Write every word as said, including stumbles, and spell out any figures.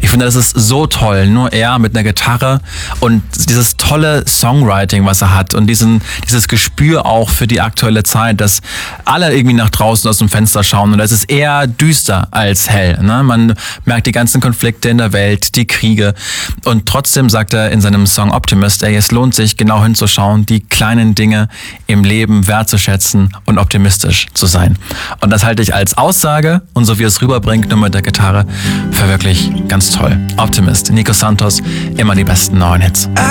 Ich finde, das ist so toll. Nur er mit einer Gitarre und dieses tolle Songwriting, was er hat und diesen, dieses Gespür auch für die aktuelle Zeit, dass alle irgendwie nach draußen aus dem Fenster schauen und es ist eher düster als hell. Ne? Man merkt die ganzen Konflikte in der Welt, die Kriege und trotzdem sagt er in seinem Song Optimist, ey, es lohnt sich genau hinzuschauen, die kleinen Dinge im Leben wertzuschätzen und optimistisch zu sein. Und das halte ich als Aussage und so wie es rüberbringt, nur mit der Gitarre, für wirklich ganz toll. Optimist, Nico Santos, immer die besten neuen Hits.